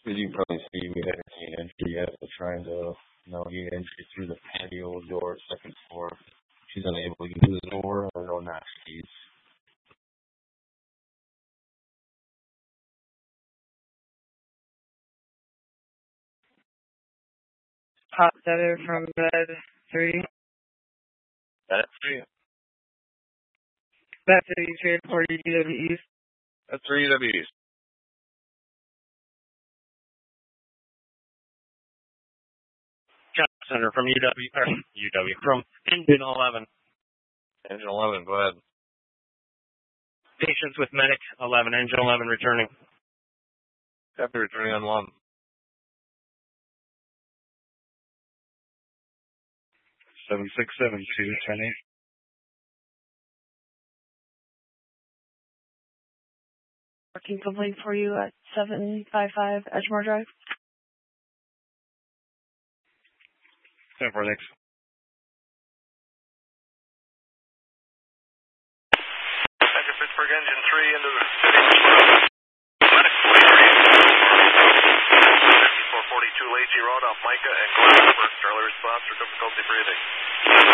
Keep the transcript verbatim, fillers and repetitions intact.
As you can probably see, we haven't seen entry yet. We're trying to, you know, get entry through the patio door, second floor. She's unable to get to the door or no knock keys. Hot Center from bed three. Bed three. Bed three, trade for U W East. That's three U W East. Hot Center from U W, or U W, from Engine eleven. Engine eleven, go ahead. Patients with Medic eleven, Engine eleven returning. Copy, returning on one. seven six seven two, ten eight. Working complete for you at seven five five Edgemore Drive. ten four, thanks. Second Pittsburgh Engine three into the city. Medic forty-three. fifty-four forty-two Lazy Road off Micah and Glassberg. Early response for difficulty breathing.